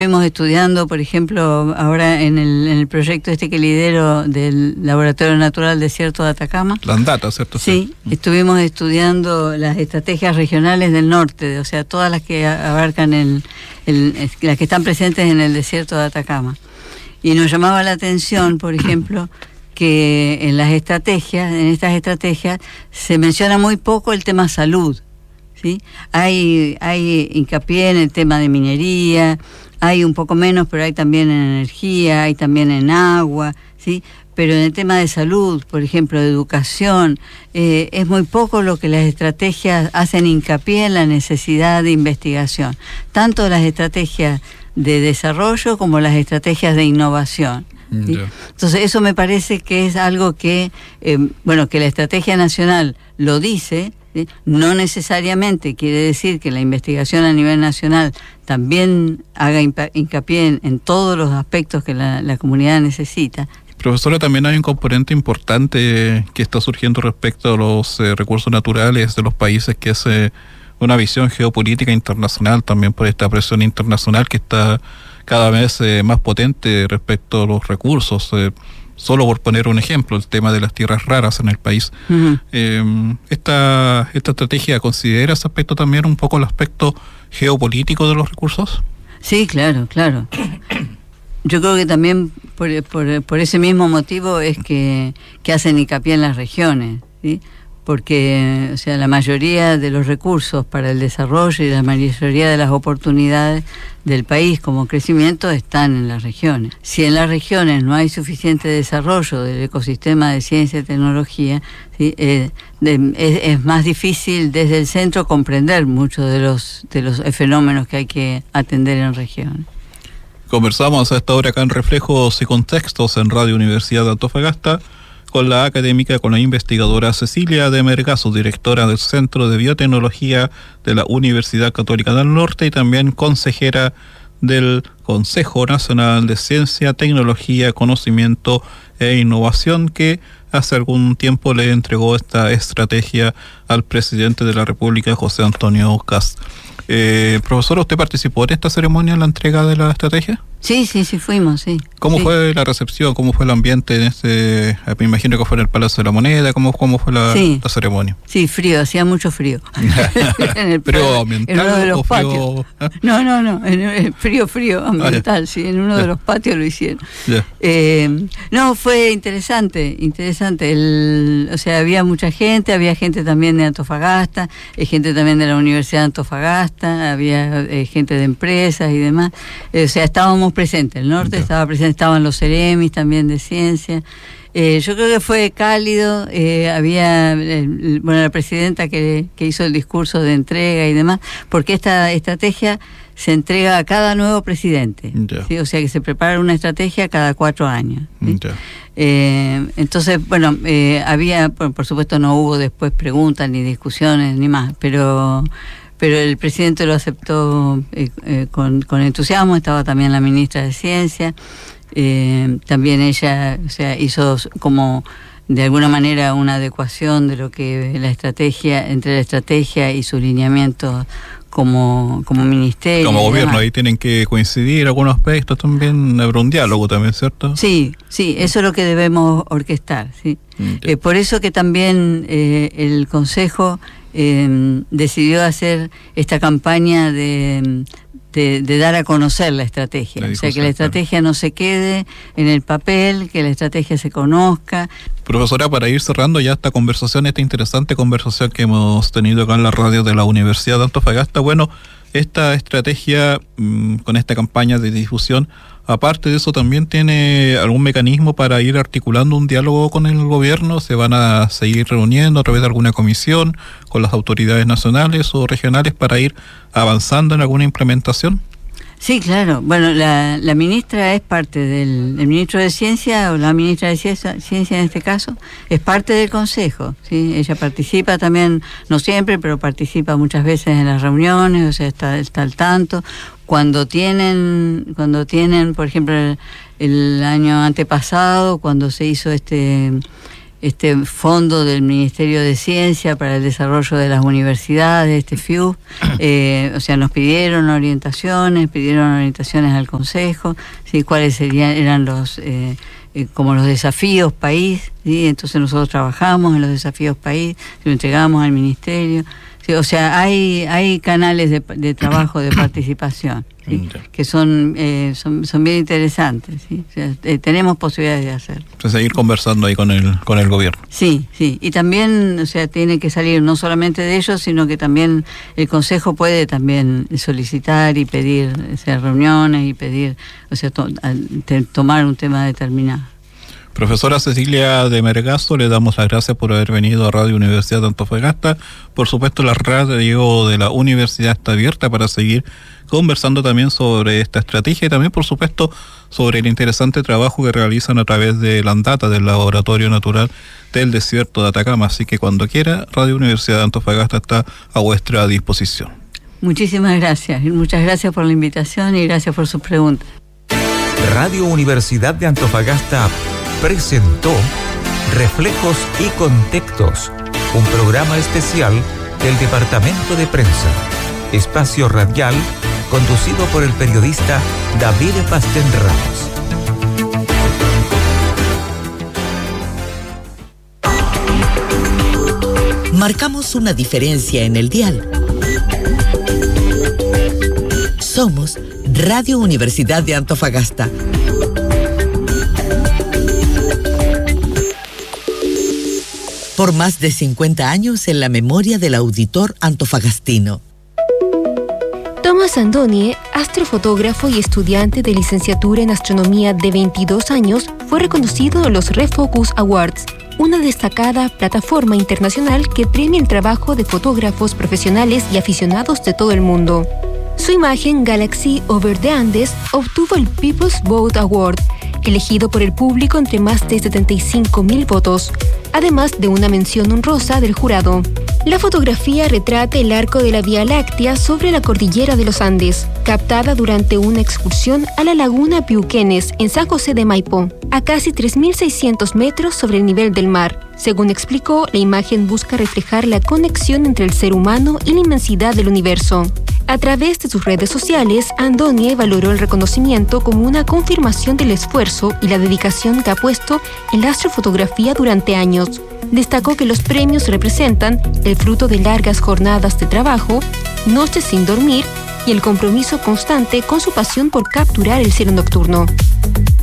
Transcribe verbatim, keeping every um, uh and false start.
Estuvimos estudiando, por ejemplo, ahora en el, en el proyecto este que lidero del Laboratorio Natural Desierto de Atacama. Landata, ¿cierto? Sí, sí, estuvimos estudiando las estrategias regionales del norte, o sea, todas las que abarcan el, el, las que están presentes en el desierto de Atacama. Y nos llamaba la atención, por ejemplo, que en las estrategias, en estas estrategias, se menciona muy poco el tema salud, ¿sí? Hay, hay hincapié en el tema de minería. Hay un poco menos, pero hay también en energía, hay también en agua, ¿sí? Pero en el tema de salud, por ejemplo, de educación, eh, es muy poco lo que las estrategias hacen hincapié en la necesidad de investigación, tanto las estrategias de desarrollo como las estrategias de innovación. ¿Sí? Yeah. Entonces eso me parece que es algo que, eh, bueno, que la estrategia nacional lo dice. ¿Sí? No necesariamente quiere decir que la investigación a nivel nacional también haga hincapié en, en todos los aspectos que la, la comunidad necesita. Profesora, también hay un componente importante que está surgiendo respecto a los eh, recursos naturales de los países, que es eh, una visión geopolítica internacional, también por esta presión internacional que está cada vez eh, más potente respecto a los recursos. Eh, Solo por poner un ejemplo, el tema de las tierras raras en el país. Uh-huh. Eh, esta, ¿Esta estrategia considera ese aspecto también, un poco el aspecto geopolítico de los recursos? Sí, claro, claro. Yo creo que también por, por, por ese mismo motivo es que, que hacen hincapié en las regiones, ¿sí? Porque, o sea, la mayoría de los recursos para el desarrollo y la mayoría de las oportunidades del país como crecimiento están en las regiones. Si en las regiones no hay suficiente desarrollo del ecosistema de ciencia y tecnología, ¿sí? eh, de, es, es más difícil desde el centro comprender muchos de los, de los fenómenos que hay que atender en regiones. Conversamos a esta hora acá en Reflejos y Contextos en Radio Universidad de Antofagasta con la académica, con la investigadora Cecilia de Mergazo, directora del Centro de Biotecnología de la Universidad Católica del Norte y también consejera del Consejo Nacional de Ciencia, Tecnología, Conocimiento e Innovación, que hace algún tiempo le entregó esta estrategia al presidente de la República, José Antonio Kast. Eh, profesora, ¿usted participó en esta ceremonia, en la entrega de la estrategia? Sí, sí, sí fuimos, sí. ¿Cómo sí. fue la recepción? ¿Cómo fue el ambiente en este? Me imagino que fue en el Palacio de la Moneda. ¿Cómo, cómo fue la, sí. la ceremonia? Sí, frío, hacía mucho frío. en el ¿Frío ambiental en uno de los o patios. frío? No, no, no, en, en frío, frío ambiental, ah, sí, en uno yeah. de los patios lo hicieron. Yeah. Eh, no, fue interesante, interesante. El, o sea, había mucha gente, había gente también de Antofagasta, eh, gente también de la Universidad de Antofagasta, había eh, gente de empresas y demás. Eh, o sea, estábamos presentes, el norte yeah. estaba presente, estaban los Ceremis también de ciencia. Eh, yo creo que fue cálido, eh, había, eh, bueno, la presidenta que, que hizo el discurso de entrega y demás, porque esta estrategia se entrega a cada nuevo presidente, yeah. ¿sí? O sea que se prepara una estrategia cada cuatro años. ¿Sí? Yeah. Eh, entonces, bueno, eh, había, por, por supuesto no hubo después preguntas ni discusiones ni más, pero... pero el presidente lo aceptó eh, eh, con, con entusiasmo. Estaba también la ministra de Ciencia, eh, también ella, o sea, hizo como de alguna manera una adecuación de lo que la estrategia, entre la estrategia y su lineamiento como, como ministerio. Como gobierno, ahí tienen que coincidir algunos aspectos también, habrá un diálogo también, ¿cierto? Sí, sí, eso es lo que debemos orquestar, ¿sí? Mm, eh, por eso que también eh, el Consejo eh, decidió hacer esta campaña de, de, de dar a conocer la estrategia, o sea, que la estrategia no se quede en el papel, que la estrategia se conozca. Profesora, para ir cerrando ya esta conversación, esta interesante conversación que hemos tenido acá en la radio de la Universidad de Antofagasta, bueno, esta estrategia mmm, con esta campaña de difusión, aparte de eso, ¿también tiene algún mecanismo para ir articulando un diálogo con el gobierno? ¿Se van a seguir reuniendo a través de alguna comisión con las autoridades nacionales o regionales para ir avanzando en alguna implementación? Sí, claro. Bueno, la, la ministra es parte del... El ministro de Ciencia, o la ministra de Ciencia, Ciencia en este caso, es parte del Consejo, ¿sí? Ella participa también, no siempre, pero participa muchas veces en las reuniones, o sea, está, está al tanto. Cuando tienen, cuando tienen, por ejemplo, el, el año antepasado, cuando se hizo este... este fondo del Ministerio de Ciencia para el Desarrollo de las Universidades, este F I U, eh, o sea, nos pidieron orientaciones, pidieron orientaciones al Consejo, ¿sí? Cuáles serían, eran los, eh, eh, como los desafíos país, ¿sí? Entonces nosotros trabajamos en los desafíos país, lo entregamos al Ministerio. Sí, o sea, hay hay canales de, de trabajo, de participación, ¿sí? que son, eh, son son bien interesantes, ¿sí? O sea, eh, tenemos posibilidades de hacerlo. De seguir conversando ahí con el con el gobierno. Sí, sí, y también, o sea, tiene que salir no solamente de ellos, sino que también el Consejo puede también solicitar y pedir, o sea, reuniones y pedir, o sea, to, a, te, tomar un tema determinado. Profesora Cecilia de Mergazo, le damos las gracias por haber venido a Radio Universidad de Antofagasta. Por supuesto, la radio de la universidad está abierta para seguir conversando también sobre esta estrategia y también, por supuesto, sobre el interesante trabajo que realizan a través de Landata, del Laboratorio Natural del Desierto de Atacama. Así que cuando quiera, Radio Universidad de Antofagasta está a vuestra disposición. Muchísimas gracias. Muchas gracias por la invitación y gracias por sus preguntas. Radio Universidad de Antofagasta presentó Reflejos y Contextos, un programa especial del Departamento de Prensa, espacio radial conducido por el periodista David Pastén Ramos. Marcamos una diferencia en el dial. Somos Radio Universidad de Antofagasta. Por más de cincuenta años en la memoria del auditor antofagastino. Tomás Andonie, astrofotógrafo y estudiante de licenciatura en astronomía de veintidós años, fue reconocido en los Refocus Awards, una destacada plataforma internacional que premia el trabajo de fotógrafos profesionales y aficionados de todo el mundo. Su imagen Galaxy Over the Andes obtuvo el People's Vote Award, elegido por el público entre más de setenta y cinco mil votos, además de una mención honrosa del jurado. La fotografía retrata el arco de la Vía Láctea sobre la cordillera de los Andes, captada durante una excursión a la laguna Piuquenes en San José de Maipo, a casi tres mil seiscientos metros sobre el nivel del mar. Según explicó, la imagen busca reflejar la conexión entre el ser humano y la inmensidad del universo. A través de sus redes sociales, Andonie valoró el reconocimiento como una confirmación del esfuerzo y la dedicación que ha puesto en la astrofotografía durante años. Destacó que los premios representan el fruto de largas jornadas de trabajo, noches sin dormir y el compromiso constante con su pasión por capturar el cielo nocturno.